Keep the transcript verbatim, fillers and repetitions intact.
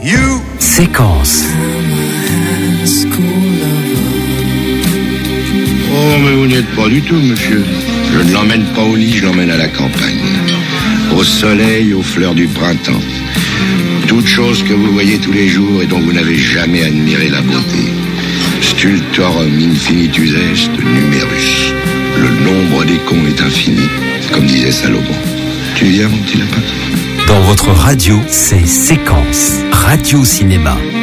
you. Séquence. Oh, mais vous n'y êtes pas du tout, monsieur. Je ne l'emmène pas au lit, je l'emmène à la campagne. Au soleil, aux fleurs du printemps. Toutes choses que vous voyez tous les jours et dont vous n'avez jamais admiré la beauté. Stultorum infinitus est numerus. Le nombre des cons est infini, comme disait Salomon. Tu viens, mon petit lapin ? Dans votre radio, c'est Séquence. Radio Cinéma.